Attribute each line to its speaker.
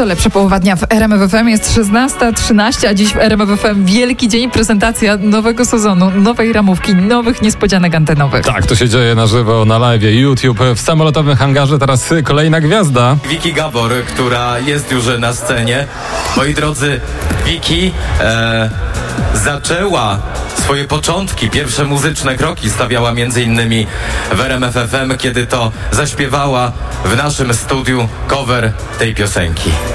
Speaker 1: Co lepsza połowa dnia w RMF FM, jest 16:13, a dziś w RMF FM wielki dzień, prezentacja nowego sezonu, nowej ramówki, nowych niespodzianek antenowych.
Speaker 2: Tak, to się dzieje na żywo, na live, YouTube, w samolotowym hangarze. Teraz kolejna gwiazda.
Speaker 3: Wiki Gabor, która jest już na scenie. Moi drodzy, Wiki zaczęła swoje początki, pierwsze muzyczne kroki stawiała między innymi w RMF FM, kiedy to zaśpiewała w naszym studiu cover tej piosenki.